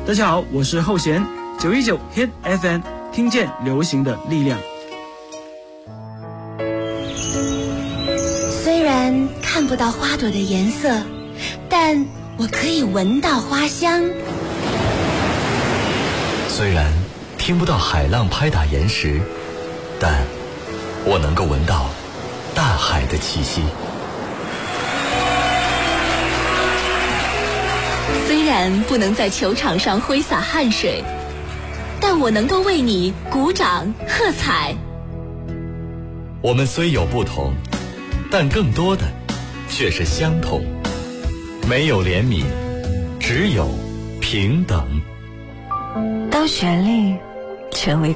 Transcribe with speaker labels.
Speaker 1: 大家好，我是后弦919 Hit FM， 听见流行的力量。
Speaker 2: 虽然看不到花朵的颜色，但我可以闻到花香。
Speaker 3: 虽然听不到海浪拍打岩石，但我能够闻到大海的气息。
Speaker 2: 虽然不能在球场上挥洒汗水，但我能够为你鼓掌喝彩。
Speaker 3: 我们虽有不同，但更多的却是相同。没有怜悯，只有平等。
Speaker 4: 当旋律成为